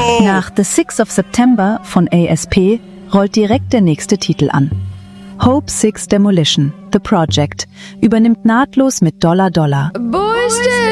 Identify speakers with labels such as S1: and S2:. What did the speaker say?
S1: Nach The 6th of September von ASP rollt direkt der nächste Titel an. Hope 6 Demolition, The Project, übernimmt nahtlos mit Dollar Dollar.